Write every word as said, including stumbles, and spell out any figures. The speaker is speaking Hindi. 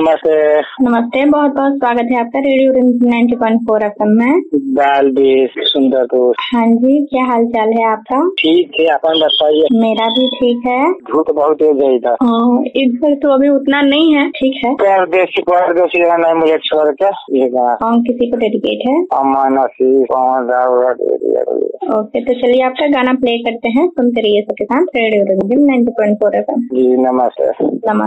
नमस्ते। नमस्ते, बहुत बहुत स्वागत है आपका radio ninety point four FM में। दाल बीस सुंदरपुर। हाँ जी, क्या हाल चाल है आपका? ठीक है, अपन बताइए। मेरा भी ठीक है। धूप बहुत तेज है इधर। हाँ, इधर तो अभी उतना नहीं है, ठीक है। परदेसी परदेसी गाना है मुझे छोड़ के ये गाना कौन किसी को डेडिकेट है? अमन आशीष पवन रावत। ओके, तो चलिए आपका गाना प्ले करते हैं, सुनते रहिए सबके साथ radio ninety point four FM. जी नमस्ते। नमस्ते।